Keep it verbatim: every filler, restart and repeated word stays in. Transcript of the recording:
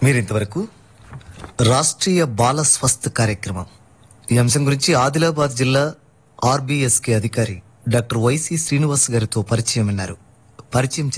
మీరింతవరకు రాష్ట్రీయ బాల స్వస్థ్ కార్యక్రమం ఈ అంశం గురించి ఆదిలాబాద్ జిల్లా ఆర్బీఎస్కే అధికారి డాక్టర్ వైసి శ్రీనివాస్ గారితో పరిచయం విన్నారు. పరిచయం